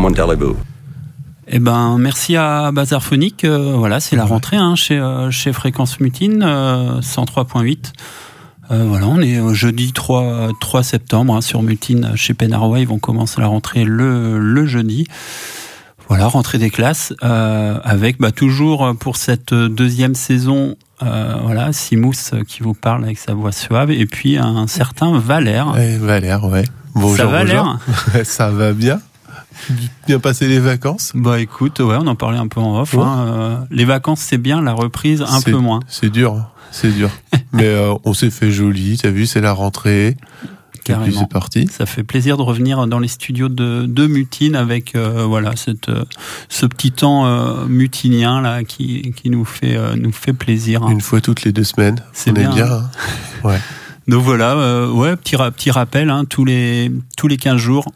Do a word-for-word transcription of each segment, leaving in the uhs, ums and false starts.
Montalibou. Eh ben, merci à Bazar Phonique. Euh, voilà, c'est la rentrée hein, chez, euh, chez Fréquence Mutine, euh, cent trois point huit. Euh, voilà, on est jeudi trois septembre hein, sur Mutine chez Penarwave. On commence la rentrée le, le jeudi. Voilà, rentrée des classes euh, avec bah, toujours pour cette deuxième saison, euh, voilà, Simous qui vous parle avec sa voix suave et puis un certain Valère. Ouais, Valère, ouais. Bonjour, Ça va, bonjour. Ça va bien. Bien passer les vacances. Bah écoute, ouais, on en parlait un peu en off. Ouais. Hein, euh, les vacances c'est bien, la reprise un c'est, peu moins. C'est dur, c'est dur. Mais euh, on s'est fait joli, t'as vu, c'est la rentrée. Carrément. Et puis c'est parti. Ça fait plaisir de revenir dans les studios de, de Mutine avec euh, voilà cette euh, ce petit temps euh, mutinien là qui qui nous fait euh, nous fait plaisir. Hein. Une fois toutes les deux semaines. C'est on bien. Est bien. Hein. Ouais. Donc voilà, euh, ouais, petit petit rappel hein, tous les tous les quinze jours.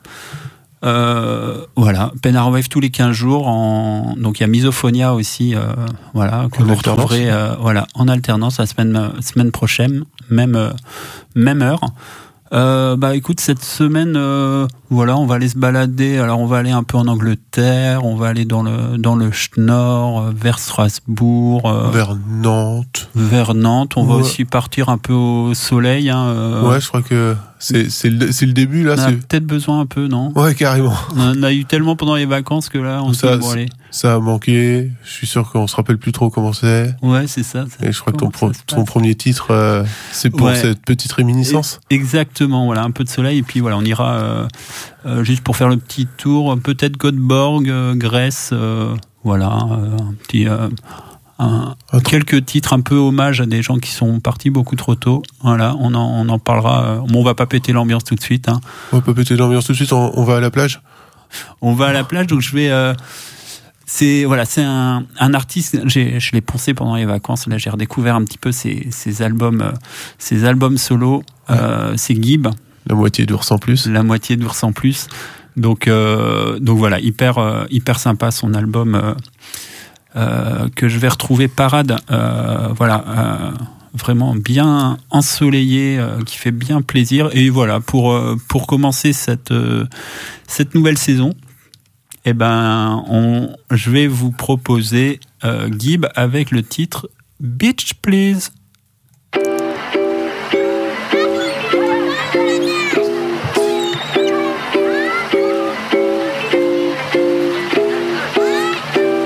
Euh, voilà, Penarwave tous les quinze jours. En... Donc il y a Misophonia aussi, euh, voilà, que en vous alternance. retrouverez euh, voilà, en alternance la semaine, semaine prochaine, même, euh, même heure. Euh, bah écoute, cette semaine, euh, voilà, on va aller se balader. Alors on va aller un peu en Angleterre, on va aller dans le dans le Schnorr, euh, vers Strasbourg, euh, vers Nantes, vers Nantes. On ouais. va aussi partir un peu au soleil. Hein, euh, ouais, je crois que c'est c'est le, c'est le début là. On a c'est... peut-être besoin un peu, non ? Ouais, carrément. On en a eu tellement pendant les vacances que là, on ça, s'est dit, bon, allez. Ça a manqué. Je suis sûr qu'on se rappelle plus trop comment c'est. Ouais, c'est ça. ça Et je crois que ton, pro, ton premier titre, euh, c'est pour ouais. cette petite réminiscence. Exactement. Voilà, un peu de soleil et puis voilà, on ira euh, euh, juste pour faire le petit tour. Peut-être Göteborg, euh, Grèce, euh, voilà, euh, un petit. Euh, Un, quelques titres un peu hommage à des gens qui sont partis beaucoup trop tôt. Voilà, on en, on en parlera. Bon, on va pas péter l'ambiance tout de suite. Hein. On va pas péter l'ambiance tout de suite. On, on va à la plage. On va à la plage. Donc je vais. Euh, c'est voilà, c'est un, un artiste. J'ai, je l'ai poncé pendant les vacances. Là, j'ai redécouvert un petit peu ses, ses albums, euh, ses albums solo. Ouais. Euh, c'est Gibb. La moitié d'Ours en plus. La moitié d'Ours en plus. Donc euh, donc voilà, hyper euh, hyper sympa son album. Euh, Euh, que je vais retrouver Parade, euh, voilà, euh, vraiment bien ensoleillé, euh, qui fait bien plaisir. Et voilà, pour euh, pour commencer cette euh, cette nouvelle saison, eh ben, on, je vais vous proposer euh, Gibb avec le titre Beach Please.